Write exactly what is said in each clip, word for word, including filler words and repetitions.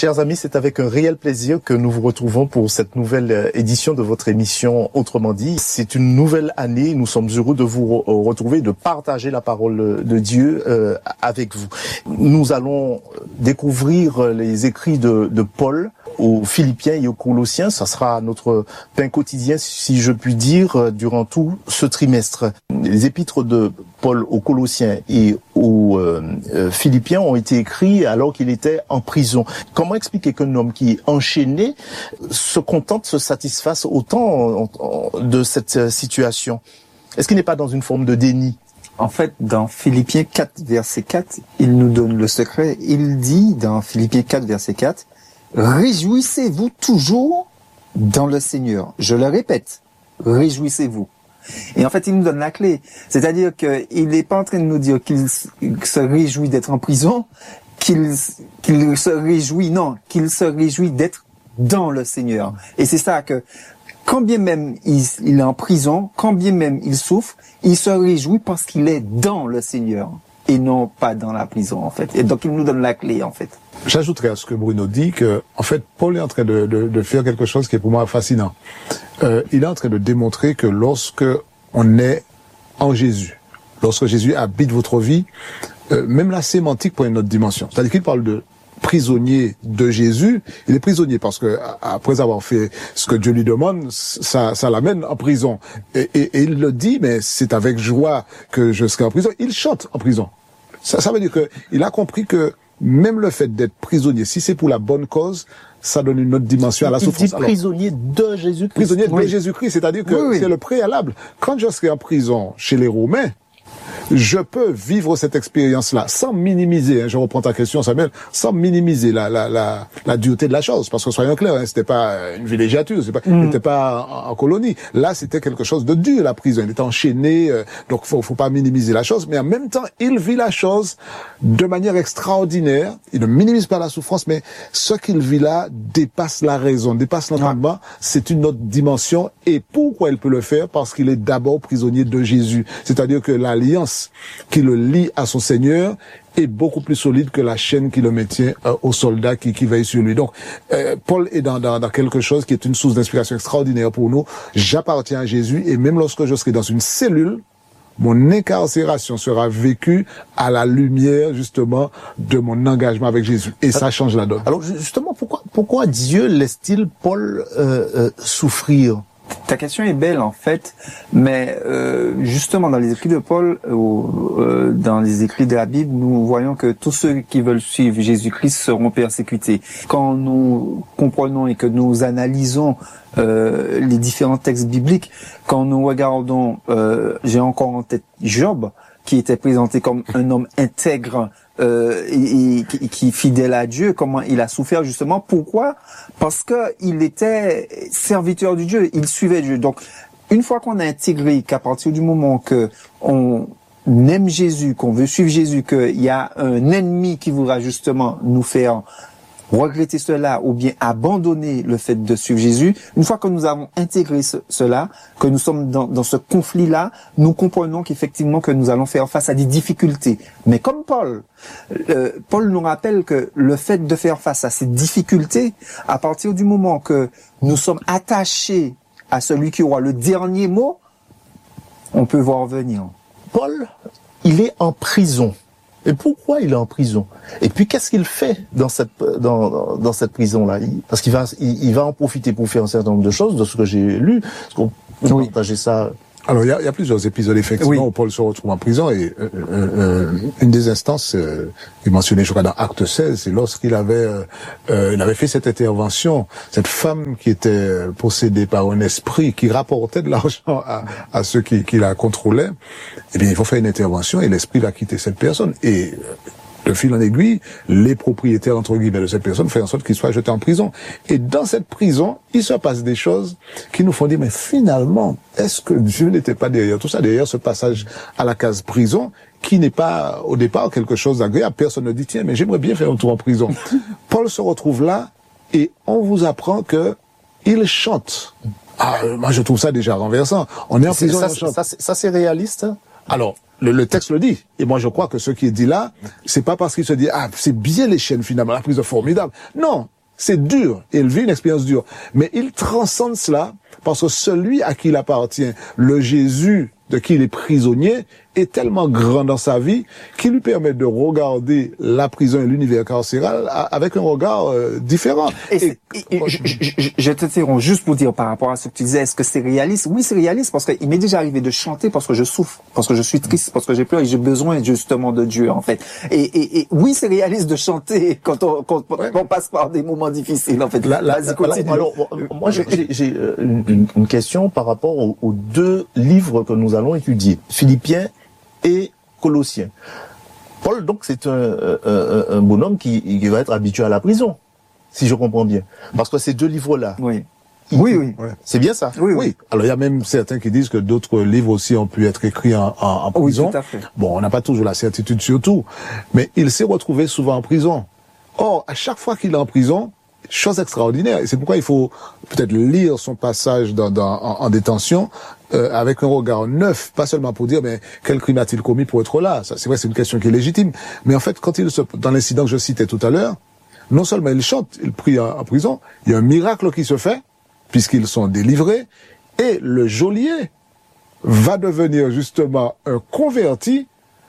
Chers amis, c'est avec un réel plaisir que nous vous retrouvons pour cette nouvelle édition de votre émission Autrement dit. C'est une nouvelle année, nous sommes heureux de vous retrouver, de partager la parole de Dieu euh, avec vous. Nous allons découvrir les écrits de, de Paul aux Philippiens et aux Colossiens. Ça sera notre pain quotidien, si je puis dire, durant tout ce trimestre. Les épîtres de Paul aux Colossiens et aux euh, Philippiens ont été écrits alors qu'il était en prison. Comment expliquer qu'un homme qui est enchaîné se contente, se satisfasse autant de cette situation? Est-ce qu'il n'est pas dans une forme de déni? En fait, dans Philippiens quatre, verset quatre, il nous donne le secret. Il dit, dans Philippiens quatre, verset quatre, « Réjouissez-vous toujours dans le Seigneur. » Je le répète, réjouissez-vous. Et en fait, il nous donne la clé. C'est-à-dire qu'il n'est pas en train de nous dire qu'il se réjouit d'être en prison, qu'il qu'il se réjouit, non, qu'il se réjouit d'être dans le Seigneur. Et c'est ça que, quand bien même il, il est en prison, quand bien même il souffre, il se réjouit parce qu'il est dans le Seigneur et non pas dans la prison, en fait. Et donc, il nous donne la clé, en fait. J'ajouterais à ce que Bruno dit que, en fait, Paul est en train de, de, de faire quelque chose qui est pour moi fascinant. Euh, il est en train de démontrer que lorsque on est en Jésus, lorsque Jésus habite votre vie, euh, même la sémantique prend une autre dimension. C'est-à-dire qu'il parle de prisonnier de Jésus. Il est prisonnier parce que après avoir fait ce que Dieu lui demande, ça, ça l'amène en prison. Et, et, et il le dit, mais c'est avec joie que je serai en prison. Il chante en prison. Ça, ça veut dire que il a compris que même le fait d'être prisonnier, si c'est pour la bonne cause, ça donne une autre dimension à la souffrance. Il dit prisonnier de Jésus-Christ. Prisonnier oui. de Jésus-Christ, c'est-à-dire que oui, oui. c'est le préalable. Quand je serai en prison chez les Romains, je peux vivre cette expérience-là sans minimiser, hein, je reprends ta question Samuel, sans minimiser la, la, la, la dureté de la chose, parce que soyons clairs, hein, c'était pas une villégiature, c'était pas, mm. c'était pas en, en colonie. Là, c'était quelque chose de dur, la prison. Il était enchaîné, euh, donc faut, faut pas minimiser la chose, mais en même temps, il vit la chose de manière extraordinaire. Il ne minimise pas la souffrance, mais ce qu'il vit là dépasse la raison, dépasse l'entendement. Ah. C'est une autre dimension. Et pourquoi il peut le faire? Parce qu'il est d'abord prisonnier de Jésus. C'est-à-dire que l'alliance qui le lie à son Seigneur est beaucoup plus solide que la chaîne qui le maintient euh, aux soldats qui, qui veillent sur lui. Donc, euh, Paul est dans, dans, dans quelque chose qui est une source d'inspiration extraordinaire pour nous. J'appartiens à Jésus et même lorsque je serai dans une cellule, mon incarcération sera vécue à la lumière, justement, de mon engagement avec Jésus. Et ça change la donne. Alors, justement, pourquoi, pourquoi Dieu laisse-t-il Paul euh, euh, souffrir? Ta question est belle en fait, mais euh, justement dans les écrits de Paul ou euh, dans les écrits de la Bible, nous voyons que tous ceux qui veulent suivre Jésus-Christ seront persécutés. Quand nous comprenons et que nous analysons euh, les différents textes bibliques, quand nous regardons, euh, j'ai encore en tête Job, qui était présenté comme un homme intègre, Euh, et, et qui est fidèle à Dieu, comment il a souffert justement. Pourquoi? Parce que il était serviteur du Dieu, il suivait Dieu. Donc, une fois qu'on a intégré qu'à partir du moment que on aime Jésus, qu'on veut suivre Jésus, qu'il y a un ennemi qui voudra justement nous faire regretter cela ou bien abandonner le fait de suivre Jésus, une fois que nous avons intégré ce, cela, que nous sommes dans, dans ce conflit-là, nous comprenons qu'effectivement que nous allons faire face à des difficultés. Mais comme Paul, euh, Paul nous rappelle que le fait de faire face à ces difficultés, à partir du moment que nous sommes attachés à celui qui aura le dernier mot, on peut voir venir. Paul, il est en prison. Et pourquoi il est en prison? Et puis qu'est-ce qu'il fait dans cette dans dans cette prison-là? Parce qu'il va il, il va en profiter pour faire un certain nombre de choses, de ce que j'ai lu. Est-ce qu'on peut oui. partager ça? Alors il y a, il y a plusieurs épisodes effectivement oui. où Paul se retrouve en prison et euh, euh, une des instances euh, il mentionnait je crois dans Acte seize, c'est lorsqu'il avait euh, euh, il avait fait cette intervention, cette femme qui était possédée par un esprit qui rapportait de l'argent à, à ceux qui, qui la contrôlaient. Eh bien il faut faire une intervention et l'esprit va quitter cette personne et de fil en aiguille, les propriétaires, entre guillemets, de cette personne font en sorte qu'il soit jeté en prison. Et dans cette prison, il se passe des choses qui nous font dire, mais finalement, est-ce que Dieu n'était pas derrière tout ça, derrière ce passage à la case prison, qui n'est pas, au départ, quelque chose d'agréable. Personne ne dit, tiens, mais j'aimerais bien faire un tour en prison. Paul se retrouve là, et on vous apprend que il chante. Ah, moi, je trouve ça déjà renversant. On est en prison, ça, on chante. Ça, ça, ça c'est réaliste, hein? Alors, le, le texte le dit. Et moi, je crois que ce qui est dit là, c'est pas parce qu'il se dit, ah, c'est bien les chaînes finalement, la prison formidable. Non, c'est dur. Il vit une expérience dure. Mais il transcende cela parce que celui à qui il appartient, le Jésus de qui il est prisonnier, est tellement grand dans sa vie qu'il lui permet de regarder la prison et l'univers carcéral avec un regard euh, différent. Et, et, et, et je, je, je t'interromps juste pour dire par rapport à ce que tu disais, est-ce que c'est réaliste? Oui, c'est réaliste parce qu'il m'est déjà arrivé de chanter parce que je souffre, parce que je suis triste, parce que j'ai peur et j'ai besoin justement de Dieu en fait. Et, et, et oui, c'est réaliste de chanter quand on, quand ouais. on passe par des moments difficiles en fait. La, la, la, alors, alors, moi, j'ai, j'ai une, une question par rapport aux, aux deux livres que nous allons étudier, Philippiens et Colossiens. Paul, donc, c'est un, un, un bonhomme qui, qui va être habitué à la prison, si je comprends bien. Parce que ces deux livres-là. Oui. Il, oui, oui. Ouais. C'est bien ça. Oui, oui, oui. Alors, il y a même certains qui disent que d'autres livres aussi ont pu être écrits en, en, en prison. Oui, tout à fait. Bon, on n'a pas toujours la certitude sur tout. Mais il s'est retrouvé souvent en prison. Or, à chaque fois qu'il est en prison, chose extraordinaire. Et c'est pourquoi il faut peut-être lire son passage dans, dans, en, en détention euh, avec un regard neuf, pas seulement pour dire mais quel crime a-t-il commis pour être là. Ça, c'est vrai, c'est une question qui est légitime. Mais en fait, quand il se, dans l'incident que je citais tout à l'heure, non seulement il chante, il prie en, en prison, il y a un miracle qui se fait puisqu'ils sont délivrés et le geôlier va devenir justement un converti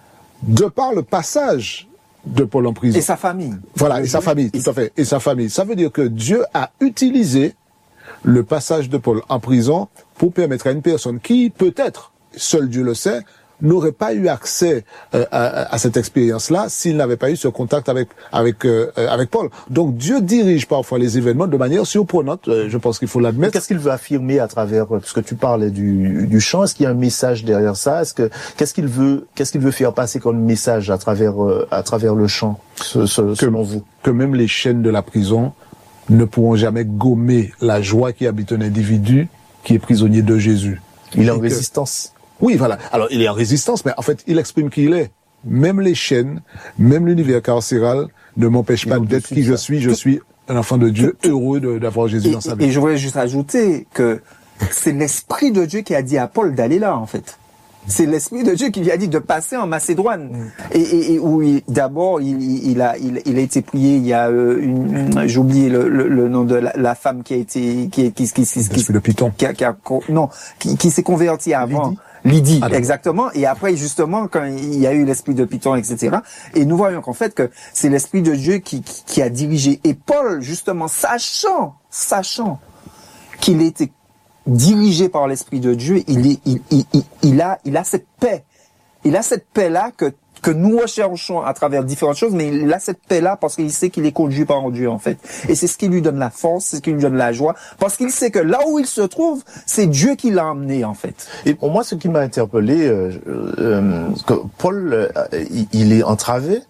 de par le passage de Paul en prison. Et sa famille. Voilà, et sa famille, tout à fait. Et sa famille. Ça veut dire que Dieu a utilisé le passage de Paul en prison pour permettre à une personne qui, peut-être, seul Dieu le sait, n'aurait pas eu accès euh, à, à cette expérience-là s'il n'avait pas eu ce contact avec avec euh, avec Paul. Donc Dieu dirige parfois les événements de manière surprenante, euh, je pense qu'il faut l'admettre. Qu'est-ce qu'il veut affirmer à travers, parce que tu parlais du, du chant, est-ce qu'il y a un message derrière ça? Est-ce que qu'est-ce qu'il veut qu'est-ce qu'il veut faire passer comme message à travers euh, à travers le chant, ce, ce, selon vous? Que même les chaînes de la prison ne pourront jamais gommer la joie qui habite un individu qui est prisonnier de Jésus. Il est en résistance. Oui, voilà. Alors, il est en résistance, mais en fait, il exprime qui il est. Même les chaînes, même l'univers carcéral ne m'empêche pas d'être qui je suis. Je suis un enfant de Dieu, heureux de, d'avoir Jésus et, dans sa vie. Et je voudrais juste ajouter que c'est l'Esprit de Dieu qui a dit à Paul d'aller là, en fait. C'est l'Esprit de Dieu qui lui a dit de passer en Macédoine. Mm. Et, et, et où il, d'abord, il, il, a, il, il a été prié, il y a euh, une, une j'ai oublié le, le, le nom de la, la femme qui a été, qui, qui, qui, qui, qui, l'esprit de Python. Qui a, qui a, non, qui, qui s'est converti avant. Lydie. Lydie, ah, exactement. Et après, justement, quand il y a eu l'esprit de Python, et cetera. Et nous voyons qu'en fait, que c'est l'esprit de Dieu qui, qui, qui a dirigé. Et Paul, justement, sachant, sachant qu'il était dirigé par l'esprit de Dieu, il est, il, il, il, il a, il a cette paix. Il a cette paix-là que, que nous recherchons à travers différentes choses, mais il a cette paix-là parce qu'il sait qu'il est conduit par Dieu, en fait. Et c'est ce qui lui donne la force, c'est ce qui lui donne la joie, parce qu'il sait que là où il se trouve, c'est Dieu qui l'a emmené, en fait. Et pour moi, ce qui m'a interpellé, euh, euh, que Paul, euh, il est entravé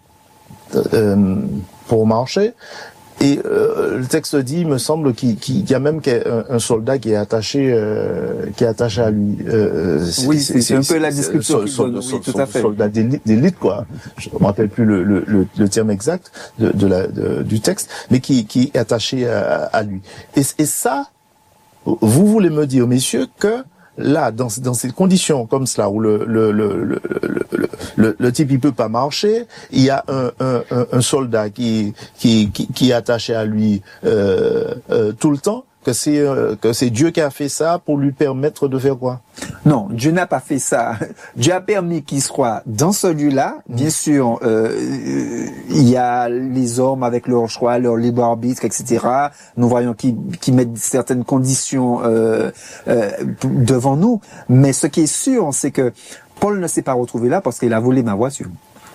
euh, pour marcher, et euh, le texte dit, il me semble, qu'il, qu'il y a même un, un soldat qui est attaché, euh, qui est attaché à lui. Euh, c'est, oui, c'est, c'est, c'est un peu la description. Sol, sol, sol, oui, tout à fait. Soldat d'élite, d'élite, quoi. Je ne me rappelle plus le, le, le, le terme exact de, de la, de, du texte, mais qui, qui est attaché à, à lui. Et, et ça, vous voulez me dire, messieurs, que là, dans, dans ces conditions comme cela, où le, le, le, le, le, le, le type il peut pas marcher, il y a un, un, un soldat qui, qui, qui, qui est attaché à lui euh, euh, tout le temps, que c'est euh, que c'est Dieu qui a fait ça pour lui permettre de faire quoi? Non, Dieu n'a pas fait ça. Dieu a permis qu'il soit dans ce lieu-là. Bien mmh. sûr, euh, il y a les hommes avec leur choix, leur libre arbitre, et cetera. Nous voyons qu'ils qui mettent certaines conditions euh, euh, devant nous. Mais ce qui est sûr, c'est que Paul ne s'est pas retrouvé là parce qu'il a volé ma voiture.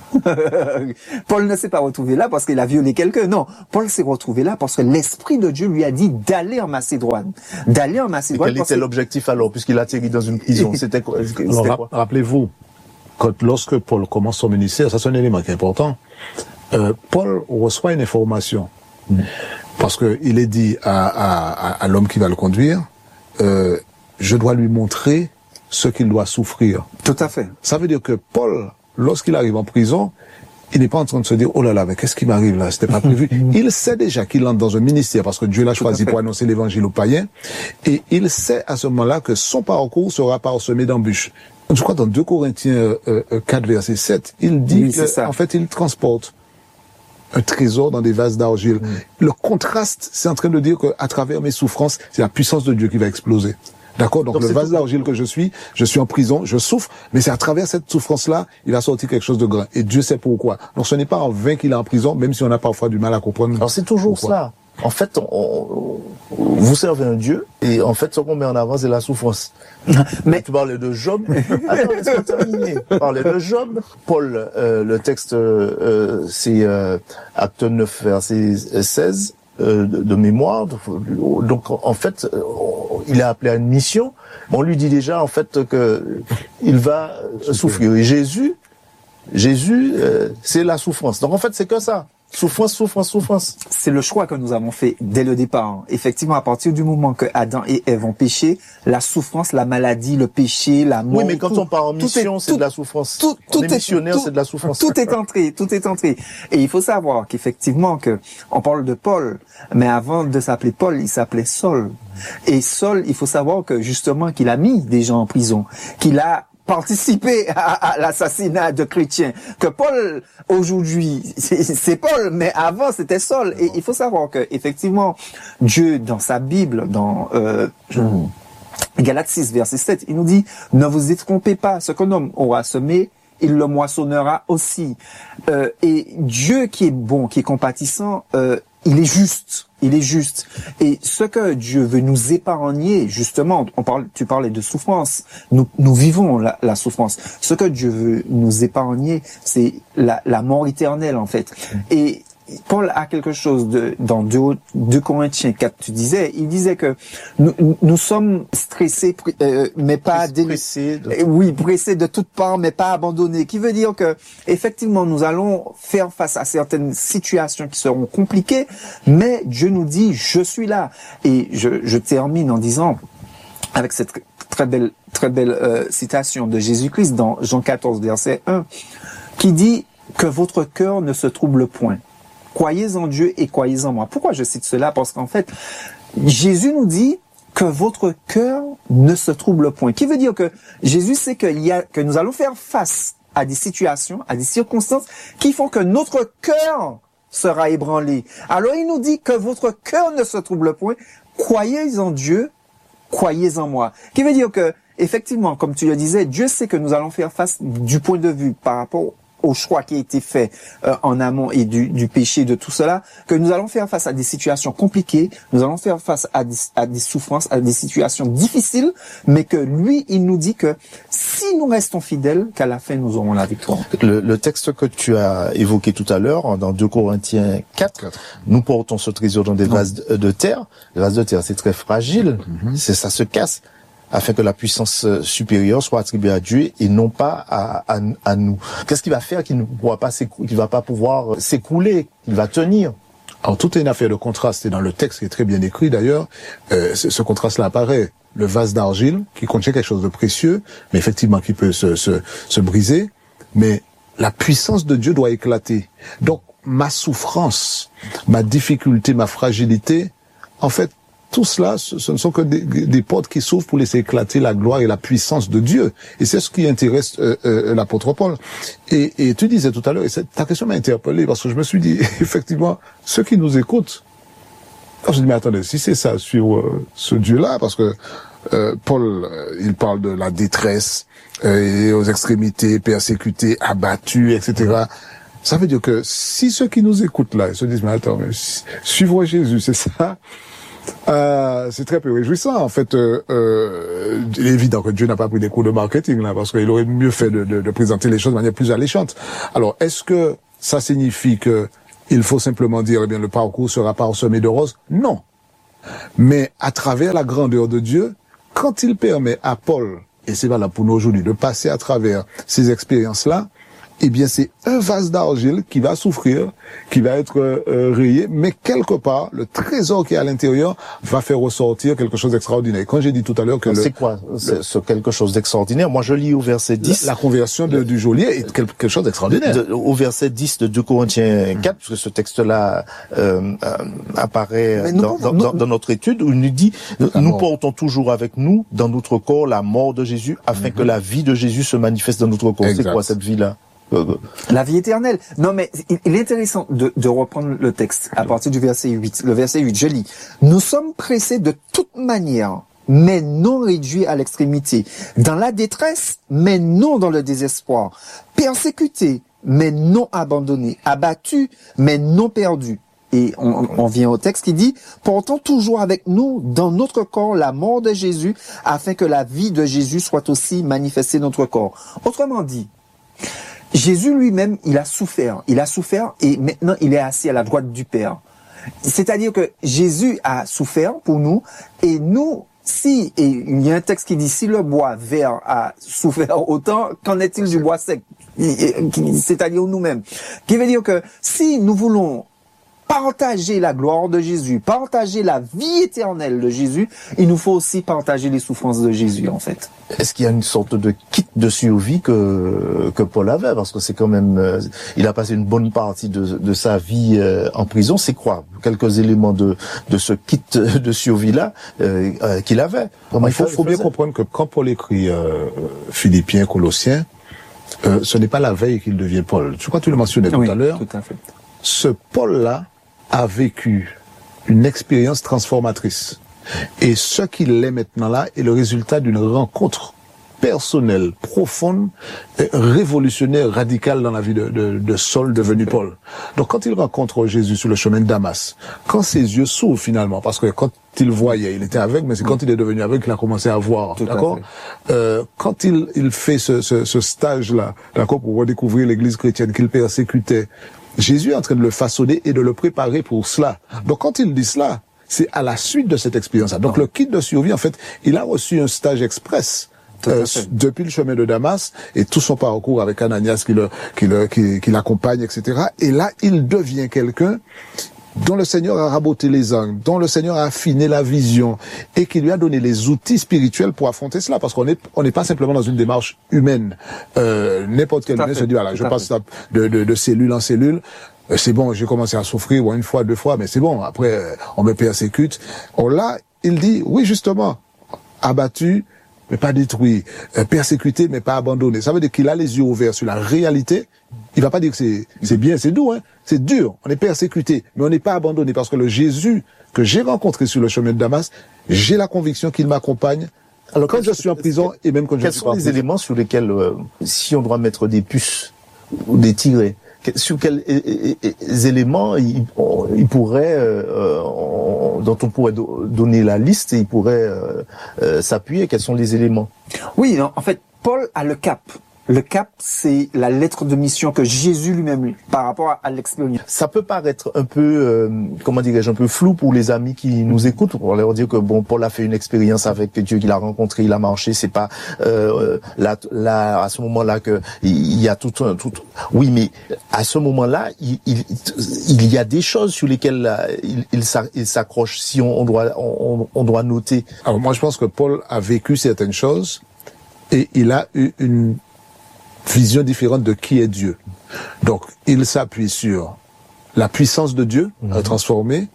Paul ne s'est pas retrouvé là parce qu'il a violé quelqu'un. Non, Paul s'est retrouvé là parce que l'Esprit de Dieu lui a dit d'aller en Macédoine. D'aller en Macédoine. Et quel était que... l'objectif alors, puisqu'il a atterri dans une prison? C'était quoi? C'était alors, quoi? Rappelez-vous, quand, lorsque Paul commence son ministère, ça c'est un élément qui est important, euh, Paul reçoit une information. Mmh. Parce que il est dit à, à, à, à l'homme qui va le conduire, euh, je dois lui montrer ce qu'il doit souffrir. Tout à fait. Ça veut dire que Paul, lorsqu'il arrive en prison, il n'est pas en train de se dire, oh là là, mais qu'est-ce qui m'arrive là? C'était pas prévu. Il sait déjà qu'il entre dans un ministère parce que Dieu l'a choisi pour annoncer l'évangile aux païens. Et il sait à ce moment-là que son parcours sera parsemé d'embûches. je crois dans deux Corinthiens euh, quatre, verset sept, il dit oui, que, en fait, il transporte un trésor dans des vases d'argile. Mm. Le contraste, c'est en train de dire qu'à travers mes souffrances, c'est la puissance de Dieu qui va exploser. D'accord? Donc, Donc le vase d'argile que je suis, je suis en prison, je souffre, mais c'est à travers cette souffrance-là, il va sortir quelque chose de grand. Et Dieu sait pourquoi. Donc ce n'est pas en vain qu'il est en prison, même si on a parfois du mal à comprendre. Alors c'est toujours pourquoi. Cela. En fait, on, on, vous servez un Dieu, et en fait, ce qu'on met en avant, c'est la souffrance. Mais tu parlais de Job. Attends, laisse-moi terminer. Tu parlais de Job. Paul, euh, le texte, euh, c'est euh, Acte neuf, verset seize. Euh, de, de mémoire. Donc, en fait, il est appelé à une mission. On lui dit déjà, en fait, que il va souffrir. Et Jésus, Jésus, euh, c'est la souffrance. Donc, en fait, c'est que ça. Souffrance, souffrance, souffrance. C'est le choix que nous avons fait dès le départ. Effectivement, à partir du moment que Adam et Ève ont péché, la souffrance, la maladie, le péché, la mort. Oui, mais quand tout, on part en mission, c'est de la souffrance. Tout, tout on est missionnaire, c'est de la souffrance. Tout est entré, tout est entré. Et il faut savoir qu'effectivement, que on parle de Paul, mais avant de s'appeler Paul, il s'appelait Saul. Et Saul, il faut savoir que justement, qu'il a mis des gens en prison, qu'il a participer à, à l'assassinat de chrétiens. Que Paul, aujourd'hui, c'est Paul, mais avant, c'était Saul. Et il faut savoir que, effectivement, Dieu, dans sa Bible, dans euh, Galates six, verset sept, il nous dit, ne vous y trompez pas, ce qu'un homme aura semé, il le moissonnera aussi. Euh, et Dieu qui est bon, qui est compatissant, euh, il est juste. Il est juste. Et ce que Dieu veut nous épargner, justement, on parle, tu parlais de souffrance. Nous, nous vivons la, la souffrance. Ce que Dieu veut nous épargner, c'est la, la mort éternelle, en fait. Et Paul a quelque chose de, dans deux Corinthiens quatre, tu disais, il disait que nous, nous sommes stressés, euh, mais pas pressés. De... Oui, pressés de toutes parts, mais pas abandonnés. Qui veut dire que, effectivement, nous allons faire face à certaines situations qui seront compliquées, mais Dieu nous dit, je suis là. Et je, je termine en disant, avec cette très belle, très belle euh, citation de Jésus-Christ dans Jean quatorze, verset un, qui dit que votre cœur ne se trouble point. Croyez en Dieu et croyez en moi. Pourquoi je cite cela? Parce qu'en fait, Jésus nous dit que votre cœur ne se trouble point. Qui veut dire que Jésus sait qu'il y a, que nous allons faire face à des situations, à des circonstances qui font que notre cœur sera ébranlé. Alors il nous dit que votre cœur ne se trouble point. Croyez en Dieu, croyez en moi. Qui veut dire que, effectivement, comme tu le disais, Dieu sait que nous allons faire face du point de vue par rapport au choix qui a été fait euh, en amont et du, du péché, de tout cela, que nous allons faire face à des situations compliquées, nous allons faire face à des, à des souffrances, à des situations difficiles, mais que lui, il nous dit que si nous restons fidèles, qu'à la fin, nous aurons la victoire. Le, le texte que tu as évoqué tout à l'heure, dans deux Corinthiens quatre, quatre. Nous portons ce trésor dans des non. vases de, de terre. Les vases de terre, c'est très fragile, mm-hmm. c'est ça se casse, afin que la puissance supérieure soit attribuée à Dieu et non pas à, à, à nous. Qu'est-ce qu'il va faire qu'il ne pourra pas s'écouler, qu'il va pas pouvoir s'écouler, qu'il va tenir? Alors, tout est une affaire de contraste, et dans le texte qui est très bien écrit d'ailleurs, euh, ce contraste-là apparaît. Le vase d'argile, qui contient quelque chose de précieux, mais effectivement qui peut se, se, se briser, mais la puissance de Dieu doit éclater. Donc, ma souffrance, ma difficulté, ma fragilité, en fait, tout cela, ce ne sont que des, des portes qui s'ouvrent pour laisser éclater la gloire et la puissance de Dieu. Et c'est ce qui intéresse euh, euh, l'apôtre Paul. Et, et tu disais tout à l'heure, et cette, ta question m'a interpellé, parce que je me suis dit, effectivement, ceux qui nous écoutent, alors je me dis, mais attendez, si c'est ça sur euh, ce Dieu-là, parce que euh, Paul, euh, il parle de la détresse, euh, et aux extrémités, persécutés, abattus, et cetera. Ça veut dire que si ceux qui nous écoutent là, ils se disent, mais attends, mais suivre Jésus, c'est ça? Euh, c'est très peu réjouissant. En fait, euh, euh, il est évident que Dieu n'a pas pris des cours de marketing là, parce qu'il aurait mieux fait de, de, de présenter les choses de manière plus alléchante. Alors, est-ce que ça signifie que il faut simplement dire, eh bien, le parcours sera parsemé de roses? Non. Mais à travers la grandeur de Dieu, quand il permet à Paul, et c'est valable pour nous aujourd'hui, de passer à travers ces expériences-là, eh bien c'est un vase d'argile qui va souffrir, qui va être euh, rayé, mais quelque part, le trésor qui est à l'intérieur va faire ressortir quelque chose d'extraordinaire. Quand j'ai dit tout à l'heure que... C'est quoi c'est, c'est quelque chose d'extraordinaire? Moi, je lis au verset dix... La, la conversion de, du geôlier est quelque, quelque chose d'extraordinaire. De, au verset dix de deux Corinthiens quatre, parce que ce texte-là euh, euh, apparaît nous, dans, nous, dans, dans notre étude, où il nous dit, nous mort. portons toujours avec nous, dans notre corps, la mort de Jésus, afin mm-hmm. que la vie de Jésus se manifeste dans notre corps. Exact. C'est quoi cette vie-là? La vie éternelle. Non, mais il est intéressant de, de reprendre le texte à partir du verset huit. Le verset huit, je lis. Nous sommes pressés de toute manière, mais non réduits à l'extrémité. Dans la détresse, mais non dans le désespoir. Persécutés, mais non abandonnés. Abattus, mais non perdus. Et on, on vient au texte qui dit, portons toujours avec nous dans notre corps la mort de Jésus, afin que la vie de Jésus soit aussi manifestée dans notre corps. Autrement dit, Jésus lui-même, il a souffert. Il a souffert et maintenant il est assis à la droite du Père. C'est-à-dire que Jésus a souffert pour nous et nous, si, et il y a un texte qui dit, si le bois vert a souffert autant, qu'en est-il du bois sec? C'est-à-dire nous-mêmes. Qui veut dire que si nous voulons partager la gloire de Jésus, partager la vie éternelle de Jésus, il nous faut aussi partager les souffrances de Jésus, en fait. Est-ce qu'il y a une sorte de kit de survie que que Paul avait, parce que c'est quand même, euh, il a passé une bonne partie de, de sa vie euh, en prison. C'est quoi quelques éléments de de ce kit de survie là euh, euh, qu'il avait? Comment il faut, faut bien comprendre que quand Paul écrit euh, Philippiens, Colossiens, euh, ce n'est pas la veille qu'il devient Paul. Je crois que tu le mentionnais oui, tout à l'heure. Tout à fait. Ce Paul-là a vécu une expérience transformatrice. Et ce qu'il est maintenant là est le résultat d'une rencontre personnelle, profonde, révolutionnaire, radicale dans la vie de, de, de Saul devenu Paul. Donc quand il rencontre Jésus sur le chemin de Damas, quand ses yeux s'ouvrent finalement, parce que quand il voyait, il était aveugle, mais c'est quand il est devenu aveugle qu'il a commencé à voir, tout d'accord euh, Quand il, il fait ce, ce, ce stage-là, d'accord, pour redécouvrir l'église chrétienne qu'il persécutait, Jésus est en train de le façonner et de le préparer pour cela. Donc quand il dit cela, c'est à la suite de cette expérience-là. Donc le kit de survie, en fait, il a reçu un stage express euh, depuis le chemin de Damas et tout son parcours avec Ananias qui le, qui le, qui, qui l'accompagne, et cetera. Et là, il devient quelqu'un dont le Seigneur a raboté les angles, dont le Seigneur a affiné la vision et qui lui a donné les outils spirituels pour affronter cela, parce qu'on est on n'est pas simplement dans une démarche humaine. Euh, n'importe quel humain se dit voilà, je passe de, de, de cellule en cellule. C'est bon, j'ai commencé à souffrir bon, une fois, deux fois, mais c'est bon. Après, on me persécute. Or là, il dit oui, justement, abattu mais pas détruit, euh, persécuté mais pas abandonné. Ça veut dire qu'il a les yeux ouverts sur la réalité. Il va pas dire que c'est c'est bien, c'est doux, hein. C'est dur. On est persécuté, mais on n'est pas abandonné parce que le Jésus que j'ai rencontré sur le chemin de Damas, j'ai la conviction qu'il m'accompagne. Alors quand je suis en prison et même quand je suis pas en prison. Quels sont les éléments sur lesquels, euh, si on doit mettre des puces ou des tirets, sur quels éléments il, il pourrait, euh, on, dont on pourrait do, donner la liste et il pourrait euh, euh, s'appuyer? Quels sont les éléments? Oui, en fait, Paul a le cap. Le cap, c'est la lettre de mission que Jésus lui-même, par rapport à, à l'expérience. Ça peut paraître un peu, euh, comment dirais-je, un peu flou pour les amis qui nous écoutent, pour leur dire que bon, Paul a fait une expérience avec Dieu, qu'il a rencontré, il a marché. C'est pas euh, là, là, à ce moment-là que il y a tout un, tout. Oui, mais à ce moment-là, il, il, il y a des choses sur lesquelles là, il, il s'accroche. Si on, on doit, on, on doit noter. Alors moi, je pense que Paul a vécu certaines choses et il a eu une vision différente de qui est Dieu. Donc, il s'appuie sur la puissance de Dieu mmh. à transformer,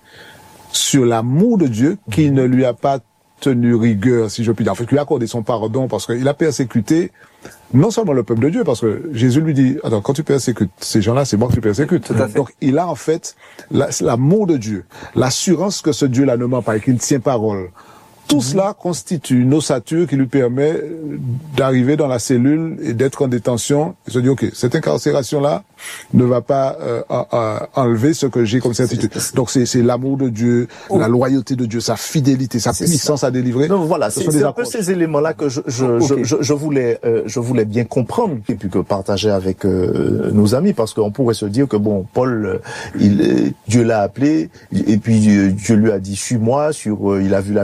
sur l'amour de Dieu qui mmh. ne lui a pas tenu rigueur, si je puis dire. En fait, lui a accordé son pardon parce qu'il a persécuté non seulement le peuple de Dieu, parce que Jésus lui dit, attends, quand tu persécutes ces gens-là, c'est moi que tu persécutes. Donc, il a en fait l'amour de Dieu, l'assurance que ce Dieu-là ne ment pas et qu'il tient parole. Tout mmh. cela constitue une ossature qui lui permet d'arriver dans la cellule et d'être en détention et se dire, ok, cette incarcération-là ne va pas euh, euh, enlever ce que j'ai comme certitude. Donc c'est l'amour de Dieu, oh. la loyauté de Dieu, sa fidélité, sa puissance ça. à délivrer. Donc voilà, c'est un peu ces éléments-là que je, je, okay. je, je, voulais, euh, je voulais bien comprendre et puis que partager avec euh, nos amis, parce qu'on pourrait se dire que bon, Paul, il, Dieu l'a appelé et puis Dieu lui a dit suis-moi, sur, euh, il a vu la lumière.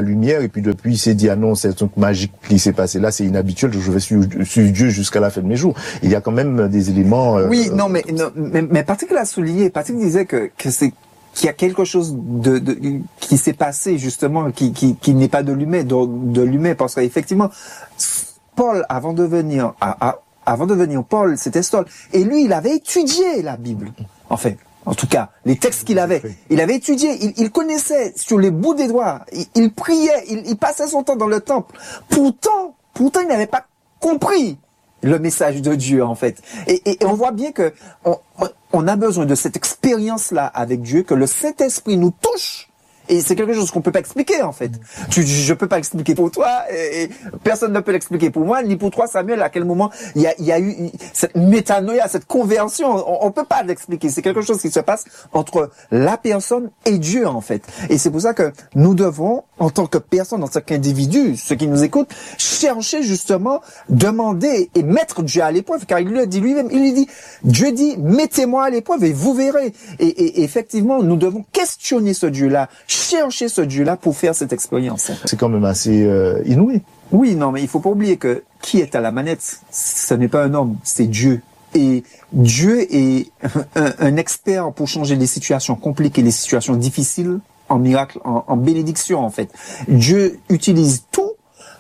et puis depuis il s'est dit ah non, c'est un truc magique qui s'est passé là, c'est inhabituel, je vais suivre, suivre Dieu jusqu'à la fin de mes jours. Il y a quand même des éléments. Euh, oui, non, mais, non, mais mais Patrick l'a souligné. Patrick disait que que c'est qu'il y a quelque chose de, de qui s'est passé justement, qui qui qui n'est pas de l'humain, de, de l'humain, parce qu'effectivement, Paul, avant de venir à, à avant de venir Paul, c'était Saul, et lui, il avait étudié la Bible, en fait. En tout cas, les textes qu'il avait, il avait étudié, il, il connaissait sur les bouts des doigts, il, il priait, il, il passait son temps dans le temple. Pourtant, pourtant, il n'avait pas compris le message de Dieu, en fait. Et, et, et on voit bien que on, on a besoin de cette expérience-là avec Dieu, que le Saint-Esprit nous touche. Et c'est quelque chose qu'on peut pas expliquer, en fait. Tu, je peux pas expliquer pour toi, et, et personne ne peut l'expliquer pour moi, ni pour toi, Samuel, à quel moment il y a, il y a eu cette métanoïa, cette conversion. On, on peut pas l'expliquer. C'est quelque chose qui se passe entre la personne et Dieu, en fait. Et c'est pour ça que nous devons, en tant que personne, en tant qu'individu, ceux qui nous écoutent, chercher justement, demander et mettre Dieu à l'épreuve, car il lui a dit lui-même, il lui dit, Dieu dit, mettez-moi à l'épreuve et vous verrez. Et, et, et effectivement, nous devons questionner ce Dieu-là, chercher ce Dieu-là pour faire cette expérience. C'est quand même assez euh, inouï. Oui, non, mais il faut pas oublier que qui est à la manette, ce n'est pas un homme, c'est Dieu. Et Dieu est un, un expert pour changer les situations compliquées, les situations difficiles, en miracle, en, en bénédiction, en fait. Dieu utilise tout.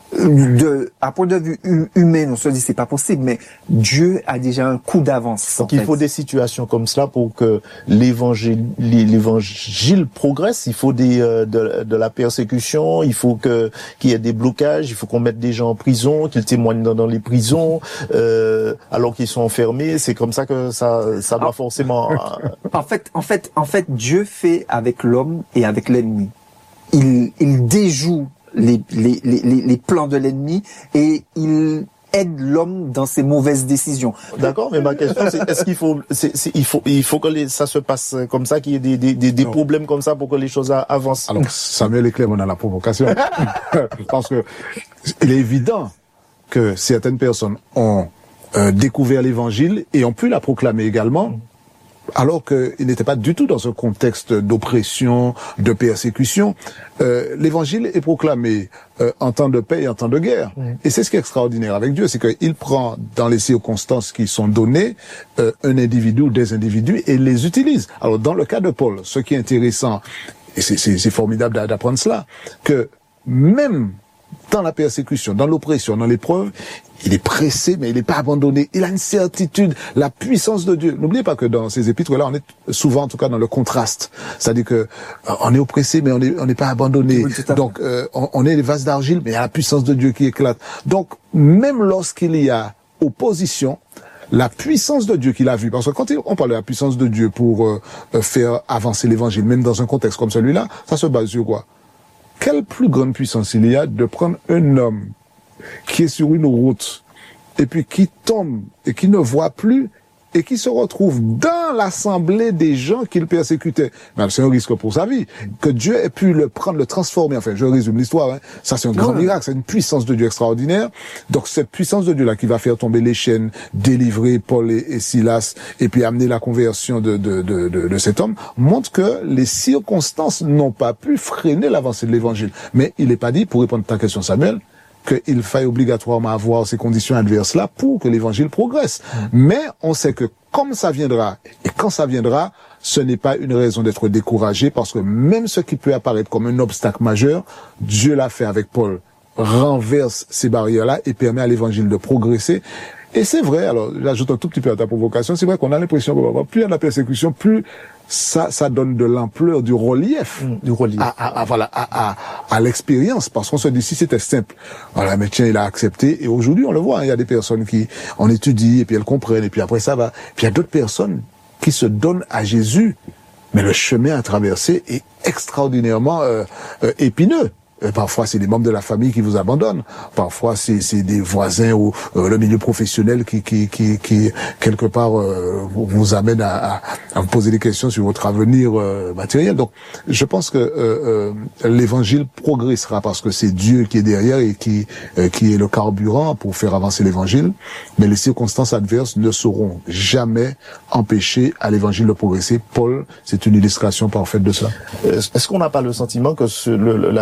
De, à point de vue humain, on se dit c'est pas possible, mais Dieu a déjà un coup d'avance. Donc il faut des situations comme cela pour que l'évangile, l'évangile progresse. Il faut des euh, de, de la persécution, il faut que qu'il y ait des blocages, il faut qu'on mette des gens en prison, qu'ils témoignent dans, dans les prisons, euh, alors qu'ils sont enfermés. C'est comme ça que ça ça doit forcément. En fait, en fait, en fait, Dieu fait avec l'homme et avec l'ennemi. Il il déjoue Les, les, les, les plans de l'ennemi et il aide l'homme dans ses mauvaises décisions. D'accord, mais ma question c'est est-ce qu'il faut c'est, c'est, il faut il faut que les, ça se passe comme ça, qu'il y ait des des, des, des problèmes comme ça pour que les choses avancent. Alors Samuel est clair, on a la provocation parce que il est évident que certaines personnes ont euh, découvert l'évangile et ont pu la proclamer également. Alors qu'il n'était pas du tout dans un contexte d'oppression, de persécution. Euh, l'évangile est proclamé euh, en temps de paix et en temps de guerre. Mmh. Et c'est ce qui est extraordinaire avec Dieu, c'est qu'il prend dans les circonstances qui sont données euh, un individu ou des individus et les utilise. Alors dans le cas de Paul, ce qui est intéressant, et c'est, c'est, c'est formidable d'apprendre cela, que même dans la persécution, dans l'oppression, dans l'épreuve, il est pressé, mais il n'est pas abandonné. Il a une certitude, la puissance de Dieu. N'oubliez pas que dans ces épîtres-là, on est souvent, en tout cas, dans le contraste. C'est-à-dire que euh, on est oppressé, mais on n'est on n'est pas abandonné. Oui, donc, euh, on, on est les vases d'argile, mais il y a la puissance de Dieu qui éclate. Donc, même lorsqu'il y a opposition, la puissance de Dieu qu'il a vue, parce que quand on parle de la puissance de Dieu pour euh, faire avancer l'évangile, même dans un contexte comme celui-là, ça se base sur quoi? Quelle plus grande puissance il y a de prendre un homme qui est sur une route et puis qui tombe et qui ne voit plus et qui se retrouve dans l'assemblée des gens qu'il persécutait. Mais c'est un risque pour sa vie. Que Dieu ait pu le prendre, le transformer. Enfin, je résume l'histoire. Hein. Ça, c'est un grand non, miracle. C'est une puissance de Dieu extraordinaire. Donc, cette puissance de Dieu-là qui va faire tomber les chaînes, délivrer Paul et, et Silas, et puis amener la conversion de, de, de, de, de cet homme, montre que les circonstances n'ont pas pu freiner l'avancée de l'évangile. Mais il n'est pas dit, pour répondre à ta question, Samuel, qu'il faille obligatoirement avoir ces conditions adverses-là pour que l'évangile progresse. Mmh. Mais on sait que comme ça viendra, et quand ça viendra, ce n'est pas une raison d'être découragé, parce que même ce qui peut apparaître comme un obstacle majeur, Dieu l'a fait avec Paul, renverse ces barrières-là et permet à l'évangile de progresser. Et c'est vrai, alors j'ajoute un tout petit peu à ta provocation, c'est vrai qu'on a l'impression que plus il y a de la persécution, plus ça, ça donne de l'ampleur, du relief, mmh, du relief. À, à, à, voilà, à, à, à l'expérience, parce qu'on se dit si c'était simple, voilà, mais tiens, il a accepté, et aujourd'hui on le voit, hein, il y a des personnes qui on étudie et puis elles comprennent et puis après ça va, puis il y a d'autres personnes qui se donnent à Jésus, mais le chemin à traverser est extraordinairement euh, euh, épineux. Et parfois, c'est des membres de la famille qui vous abandonnent. Parfois, c'est, c'est des voisins ou euh, le milieu professionnel qui, qui, qui, qui quelque part, euh, vous amène à, à, à vous poser des questions sur votre avenir euh, matériel. Donc, je pense que euh, euh, l'évangile progressera parce que c'est Dieu qui est derrière et qui, euh, qui est le carburant pour faire avancer l'évangile. Mais les circonstances adverses ne sauront jamais empêcher à l'évangile de progresser. Paul, c'est une illustration parfaite de ça. Est-ce qu'on n'a pas le sentiment que ce, le, la mission, c'est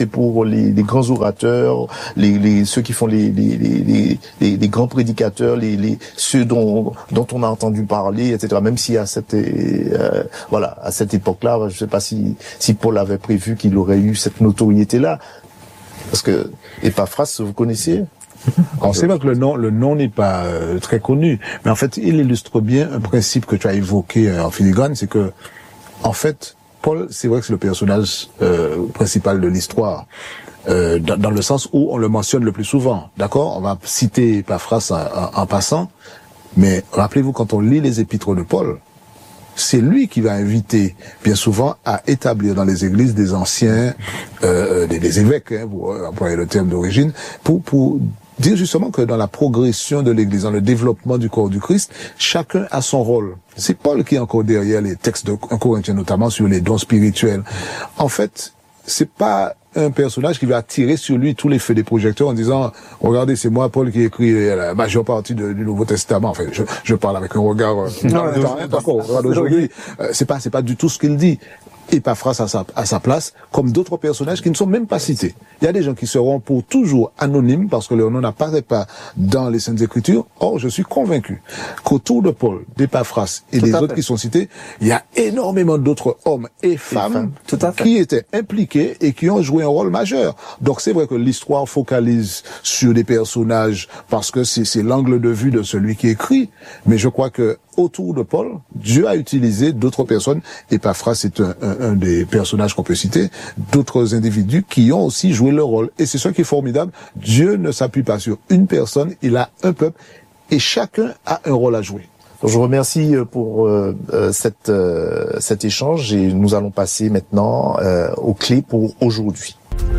c'est pour les, les grands orateurs, les, les ceux qui font les les les les, les grands prédicateurs, les, les ceux dont dont on a entendu parler, et cetera. Même si à cette euh, voilà à cette époque-là, je ne sais pas si si Paul avait prévu qu'il aurait eu cette notoriété-là, parce que Epaphras, vous connaissiez? On sait pas que le nom, le nom n'est pas euh, très connu, mais en fait, il illustre bien un principe que tu as évoqué euh, en filigrane, c'est que, en fait, Paul, c'est vrai que c'est le personnage euh, principal de l'histoire, euh, dans, dans le sens où on le mentionne le plus souvent. D'accord? On va citer Epaphras en, en, en passant, mais rappelez-vous, quand on lit les épîtres de Paul, c'est lui qui va inviter bien souvent à établir dans les églises des anciens, euh, des, des évêques, hein, pour employer le terme d'origine, pour pour dire justement que dans la progression de l'Église, dans le développement du corps du Christ, chacun a son rôle. C'est Paul qui est encore derrière les textes de Corinthiens, notamment sur les dons spirituels. En fait, c'est pas un personnage qui va attirer sur lui tous les feux des projecteurs en disant « Regardez, c'est moi, Paul, qui ai écrit la majeure partie de, du Nouveau Testament. » Enfin, je, je parle avec un regard... Euh, non, non, non, d'accord, aujourd'hui, euh, c'est pas, c'est pas du tout ce qu'il dit. Epaphras à sa, à sa place, comme d'autres personnages qui ne sont même pas cités. Il y a des gens qui seront pour toujours anonymes parce que leur nom n'apparaît pas dans les Saintes Écritures. Or, je suis convaincu qu'autour de Paul, d'Epaphras et des autres qui sont cités, il y a énormément d'autres hommes et femmes, et femmes qui étaient impliqués et qui ont joué un rôle majeur. Donc c'est vrai que l'histoire focalise sur des personnages parce que c'est, c'est l'angle de vue de celui qui écrit, mais je crois que autour de Paul, Dieu a utilisé d'autres personnes. Epaphras est un, un, un des personnages qu'on peut citer, d'autres individus qui ont aussi joué leur rôle. Et c'est ce qui est formidable. Dieu ne s'appuie pas sur une personne, il a un peuple et chacun a un rôle à jouer. Je vous remercie pour euh, cette, euh, cet échange et nous allons passer maintenant euh, aux clés pour aujourd'hui.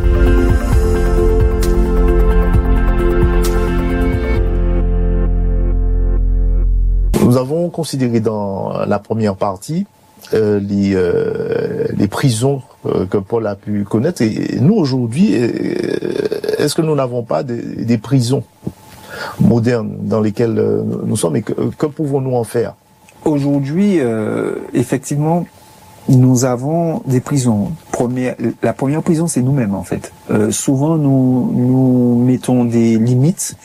Nous avons considéré dans la première partie euh, les, euh, les prisons euh, que Paul a pu connaître. Et nous, aujourd'hui, euh, est-ce que nous n'avons pas des, des prisons modernes dans lesquelles euh, nous sommes et que, que pouvons-nous en faire? Aujourd'hui, euh, effectivement, nous avons des prisons. Première, la première prison, c'est nous-mêmes, en fait. Euh, souvent, nous, nous mettons des limites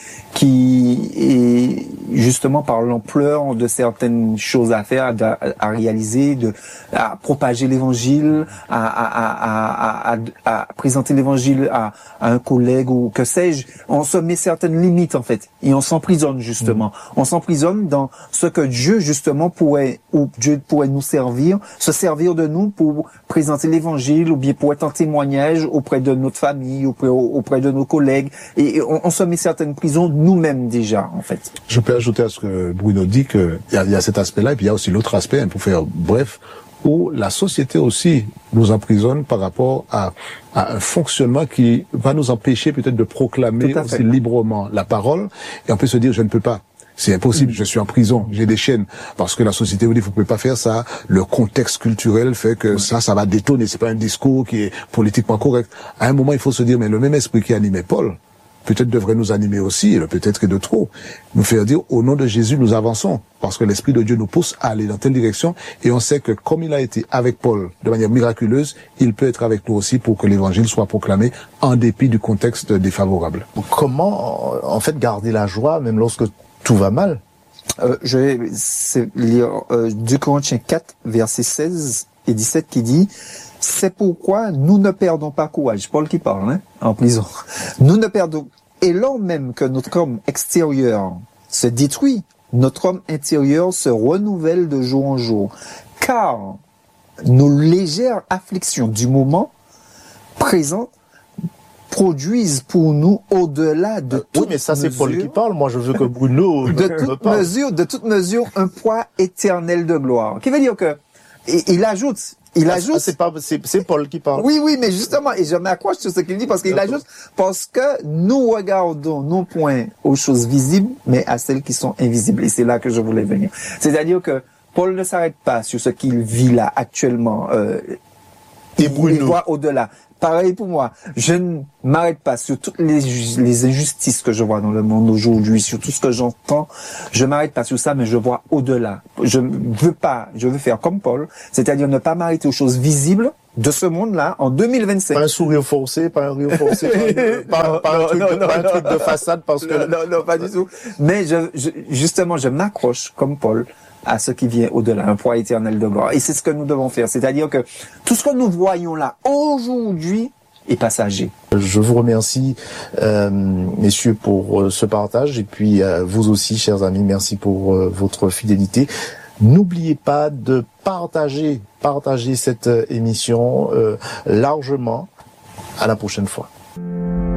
qui, et justement par l'ampleur de certaines choses à faire, à, à réaliser, de, à propager l'évangile, à, à, à, à, à présenter l'évangile à, à un collègue ou que sais-je, on se met certaines limites, en fait. Et on s'emprisonne, justement. Mmh. On s'emprisonne dans ce que Dieu, justement, pourrait, ou Dieu pourrait nous servir, se servir de nous pour présenter l'évangile, ou bien pour être en témoignage auprès de notre famille, auprès, auprès de nos collègues. Et on, on se met certaines prisons nous-mêmes déjà, en fait. Je peux ajouter à ce que Bruno dit qu'il y, y a cet aspect-là, et puis il y a aussi l'autre aspect, hein, pour faire bref, où la société aussi nous emprisonne par rapport à, à un fonctionnement qui va nous empêcher peut-être de proclamer aussi librement la parole, et on peut se dire je ne peux pas. C'est impossible, je suis en prison, j'ai des chaînes, parce que la société vous dit vous pouvez pas faire ça, le contexte culturel fait que oui. ça, ça va détonner, c'est pas un discours qui est politiquement correct. À un moment, il faut se dire, mais le même esprit qui animait Paul, peut-être devrait nous animer aussi, et le peut-être est de trop, nous faire dire, au nom de Jésus, nous avançons, parce que l'Esprit de Dieu nous pousse à aller dans telle direction, et on sait que comme il a été avec Paul de manière miraculeuse, il peut être avec nous aussi pour que l'Évangile soit proclamé en dépit du contexte défavorable. Comment, en fait, garder la joie, même lorsque tout va mal? Euh, je vais lire euh, deux Corinthiens quatre, versets seize et dix-sept qui dit « C'est pourquoi nous ne perdons pas courage. » Paul qui parle, hein, en prison. « Nous ne perdons... Et lors même que notre homme extérieur se détruit, notre homme intérieur se renouvelle de jour en jour. Car nos légères afflictions du moment présent produisent pour nous au-delà de toute mesure... Oui, mais ça c'est Paul qui parle, moi je veux que Bruno de toute mesure, de toute mesure, un poids éternel de gloire. Qui veut dire que, et, il ajoute, il ah, ajoute... Ah, c'est pas, c'est, c'est Paul qui parle. Oui, oui, mais justement, et je m'accroche sur ce qu'il dit, parce qu'il D'accord. ajoute, parce que nous regardons non point aux choses visibles, mais à celles qui sont invisibles. Et c'est là que je voulais venir. C'est-à-dire que Paul ne s'arrête pas sur ce qu'il vit là, actuellement, euh, et Bruno. Il voit au-delà. Pareil pour moi, je ne m'arrête pas sur toutes les, les injustices que je vois dans le monde aujourd'hui, sur tout ce que j'entends, je m'arrête pas sur ça, mais je vois au-delà. Je veux pas, je veux faire comme Paul, c'est-à-dire ne pas m'arrêter aux choses visibles, de ce monde-là en deux mille vingt-cinq. Pas un sourire forcé, pas un rire forcé, pas, pas, pas un truc, non, de, non, pas un non. truc de façade parce que... Non, non, non, pas du tout. Mais je, je, justement, je m'accroche, comme Paul, à ce qui vient au-delà, un poids éternel de gloire. Et c'est ce que nous devons faire. C'est-à-dire que tout ce que nous voyons là, aujourd'hui, est passager. Je vous remercie, euh, messieurs, pour euh, ce partage. Et puis, euh, vous aussi, chers amis, merci pour euh, votre fidélité. N'oubliez pas de partager, partager cette euh, émission euh, largement. À la prochaine fois.